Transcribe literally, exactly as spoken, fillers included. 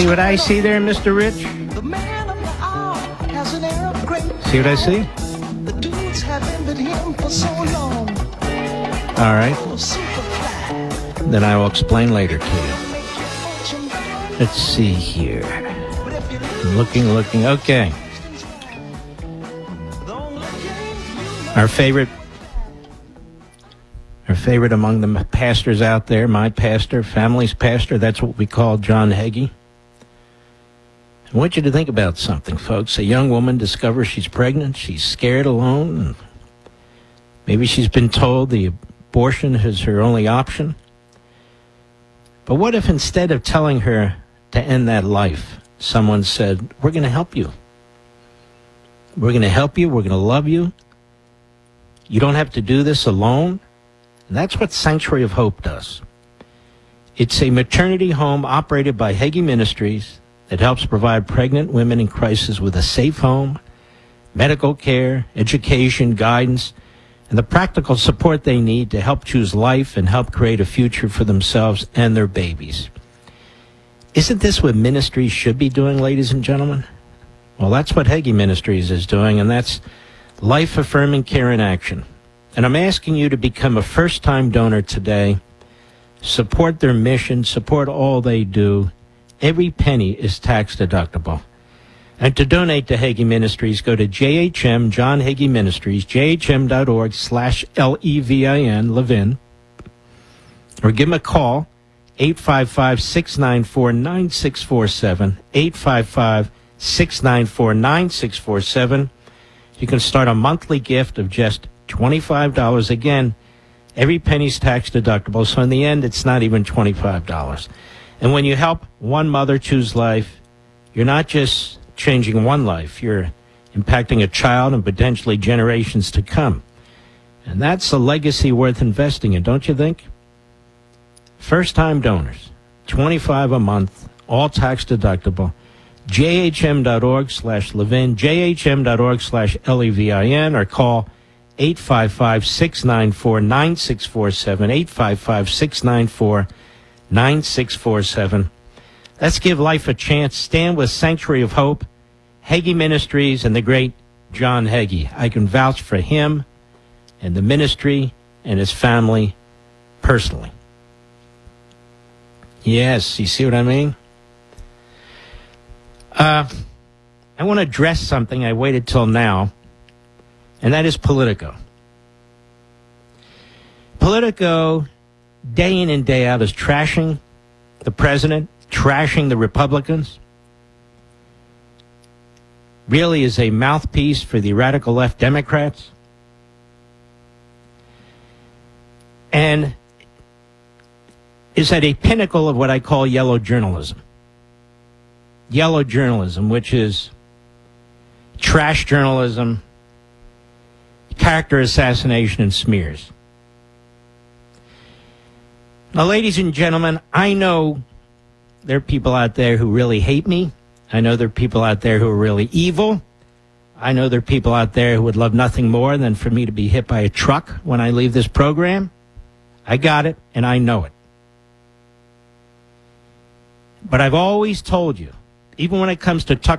See what I see there, Mister Rich? The man of the hour has an air of great. See what I see? The dudes have envied him for so long. All right. Oh, Superfly. Then I will explain later to you. Let's see here. Looking, looking. Okay. Our favorite, our favorite among the pastors out there, my pastor, family's pastor, that's what we call John Hagee. I want you to think about something, folks. A young woman discovers she's pregnant. She's scared, alone. And maybe she's been told the abortion is her only option. But what if instead of telling her to end that life, someone said, we're going to help you. We're going to help you. We're going to love you. You don't have to do this alone. And that's what Sanctuary of Hope does. It's a maternity home operated by Hagee Ministries that helps provide pregnant women in crisis with a safe home, medical care, education, guidance, and the practical support they need to help choose life and help create a future for themselves and their babies. Isn't this what ministries should be doing, ladies and gentlemen? Well, that's what Hagee Ministries is doing, and that's life-affirming care in action. And I'm asking you to become a first-time donor today. Support their mission, support all they do. Every penny is tax deductible. And to donate to Hagee Ministries, go to J H M, John Hagee Ministries, J H M dot org slash L E V I N, Levin, or give them a call, eight five five, six nine four, nine six four seven, eight five five, six nine four, nine six four seven. You can start a monthly gift of just twenty-five dollars. Again, every penny's tax deductible, so in the end, it's not even twenty-five dollars. And when you help one mother choose life, you're not just changing one life, you're impacting a child and potentially generations to come. And that's a legacy worth investing in, don't you think? First-time donors, twenty-five dollars a month, all tax deductible. J H M dot org slash Levin, J H M dot org slash L E V I N, or call eight five five, six nine four, nine six four seven, eight five five, six nine four, nine six four seven. Let's give life a chance. Stand with Sanctuary of Hope, Hagee Ministries, and the great John Hagee. I can vouch for him and the ministry and his family personally. Yes, you see what I mean? Uh, I want to address something I waited till now, and that is Politico. Politico, day in and day out, is trashing the president, trashing the Republicans, really is a mouthpiece for the radical left Democrats, and is at a pinnacle of what I call yellow journalism. Yellow journalism, which is trash journalism, character assassination, and smears. Now, ladies and gentlemen, I know there are people out there who really hate me. I know there are people out there who are really evil. I know there are people out there who would love nothing more than for me to be hit by a truck when I leave this program. I got it, and I know it. But I've always told you, even when it comes to Tucker